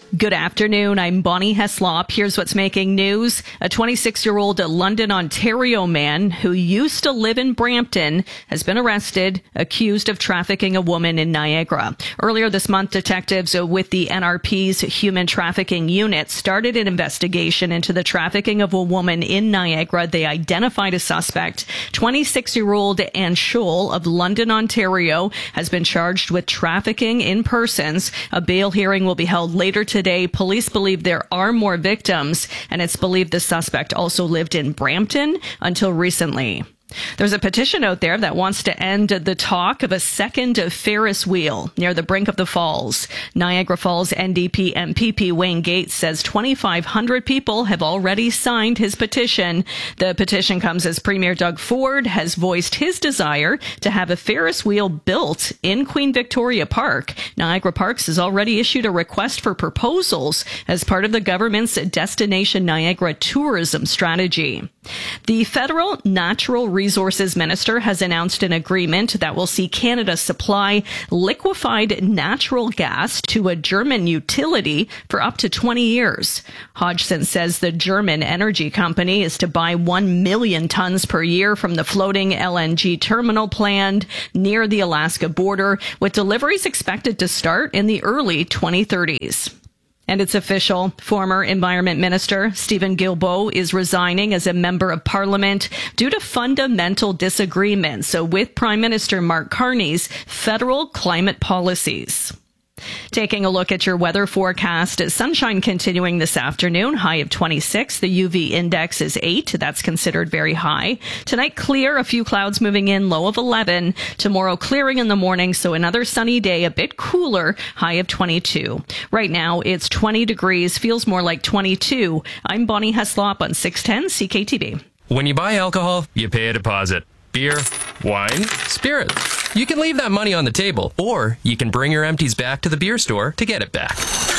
Good afternoon. I'm Bonnie Heslop. Here's what's making news. A 26-year-old London, Ontario man who used to live in Brampton has been arrested, accused of trafficking a woman in Niagara. Earlier this month, detectives with the NRP's Human Trafficking Unit started an investigation into the trafficking of a woman in Niagara. They identified a suspect. 26-year-old Anne Scholl of London, Ontario, has been charged with trafficking in persons. A bail hearing will be held later today. Police believe there are more victims, and it's believed the suspect also lived in Brampton until recently. There's a petition out there that wants to end the talk of a second Ferris wheel near the brink of the falls. Niagara Falls NDP MPP Wayne Gates says 2,500 people have already signed his petition. The petition comes as Premier Doug Ford has voiced his desire to have a Ferris wheel built in Queen Victoria Park. Niagara Parks has already issued a request for proposals as part of the government's Destination Niagara tourism strategy. The federal Natural Resources Minister has announced an agreement that will see Canada supply liquefied natural gas to a German utility for up to 20 years. Hodgson says the German energy company is to buy 1 million tons per year from the floating LNG terminal planned near the Alaska border, with deliveries expected to start in the early 2030s. And it's official. Former Environment Minister Stephen Guilbeault is resigning as a member of Parliament due to fundamental disagreements with Prime Minister Mark Carney's federal climate policies. Taking a look at your weather forecast, sunshine continuing this afternoon, high of 26. The UV index is 8. That's considered very high. Tonight, clear, a few clouds moving in, low of 11. Tomorrow, clearing in the morning, so another sunny day, a bit cooler, high of 22. Right now, it's 20 degrees, feels more like 22. I'm Bonnie Heslop on 610 CKTB. When you buy alcohol, you pay a deposit. Beer, wine, spirits. You can leave that money on the table, or you can bring your empties back to the beer store to get it back.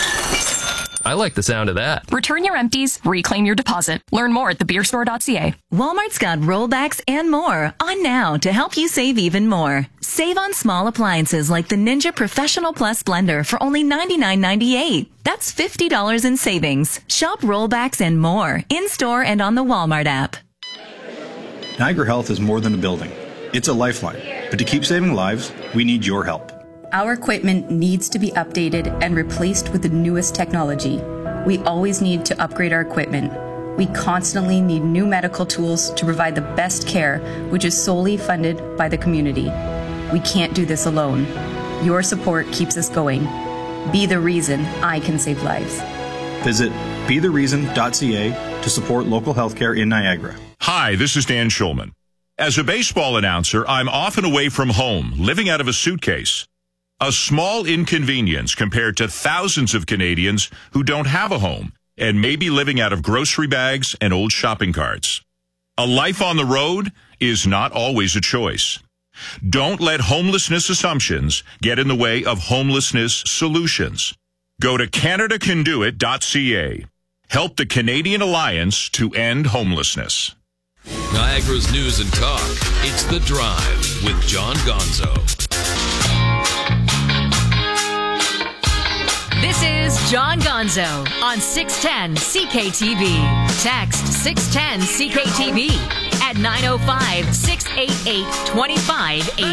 I like the sound of that. Return your empties, reclaim your deposit. Learn more at thebeerstore.ca. Walmart's got rollbacks and more on now to help you save even more. Save on small appliances like the Ninja Professional Plus blender for only $99.98. That's $50 in savings. Shop rollbacks and more in-store and on the Walmart app. Niagara Health is more than a building. It's a lifeline. But to keep saving lives, we need your help. Our equipment needs to be updated and replaced with the newest technology. We always need to upgrade our equipment. We constantly need new medical tools to provide the best care, which is solely funded by the community. We can't do this alone. Your support keeps us going. Be the reason I can save lives. Visit bethereason.ca to support local healthcare in Niagara. Hi, this is Dan Schulman. As a baseball announcer, I'm often away from home, living out of a suitcase. A small inconvenience compared to thousands of Canadians who don't have a home and may be living out of grocery bags and old shopping carts. A life on the road is not always a choice. Don't let homelessness assumptions get in the way of homelessness solutions. Go to CanadaCanDoIt.ca. Help the Canadian Alliance to end homelessness. Niagara's news and talk. It's The Drive with John Gonzo. This is John Gonzo on 610 CKTB. Text 610 CKTB at 905-688-2580.